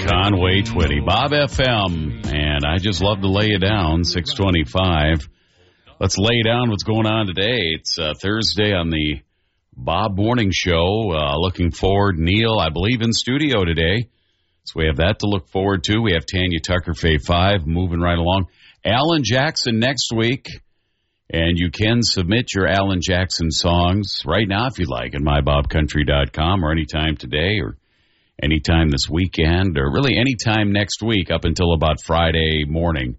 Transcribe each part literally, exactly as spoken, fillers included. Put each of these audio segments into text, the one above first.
Conway Twitty, Bob F M, and I just love to lay you down, six twenty-five. Let's lay down what's going on today. It's uh, Thursday on the Bob Morning Show. Uh, looking forward, Neil, I believe, in studio today. So we have that to look forward to. We have Tanya Tucker, Fave five, moving right along. Alan Jackson next week. And you can submit your Alan Jackson songs right now if you'd like at my bob country dot com or anytime today or anytime this weekend or really anytime next week up until about Friday morning.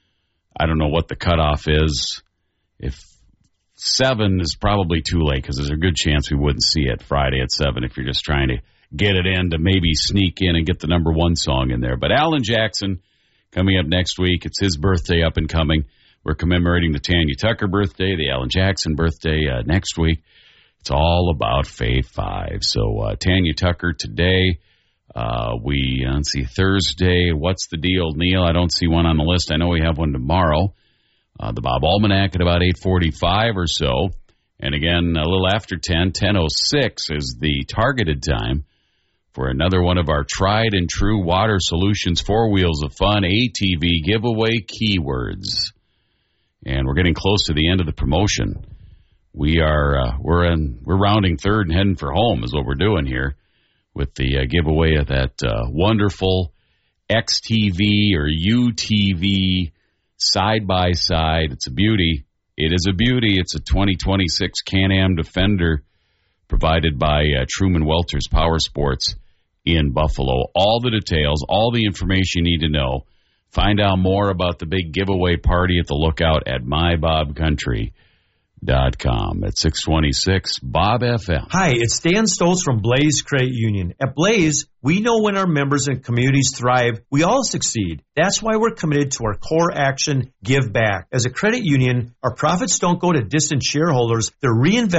I don't know what the cutoff is. If seven is probably too late because there's a good chance we wouldn't see it Friday at seven if you're just trying to get it in to maybe sneak in and get the number one song in there. But Alan Jackson coming up next week. It's his birthday up and coming. We're commemorating the Tanya Tucker birthday, the Alan Jackson birthday uh, next week. It's all about Fave five. So uh, Tanya Tucker today. Uh, we, uh, let's see, Thursday. What's the deal, Neil? I don't see one on the list. I know we have one tomorrow. Uh, the Bob Almanac at about eight forty-five or so. And again, a little after ten, ten oh six is the targeted time for another one of our tried and true Water Solutions Four Wheels of Fun A T V giveaway keywords. And we're getting close to the end of the promotion. We are uh, we're in we're rounding third and heading for home is what we're doing here with the uh, giveaway of that uh, wonderful X T V or U T V side by side. It's a beauty. It is a beauty. It's a twenty twenty-six Can-Am Defender provided by uh, Truman Welter's Power Sports in Buffalo. All the details, all the information you need to know. Find out more about the big giveaway party at the Lookout at my bob country dot com. At six twenty-six, Bob F M. Hi, it's Dan Stoltz from Blaze Credit Union. At Blaze, we know when our members and communities thrive, we all succeed. That's why we're committed to our core action, give back. As a credit union, our profits don't go to distant shareholders. They're reinvested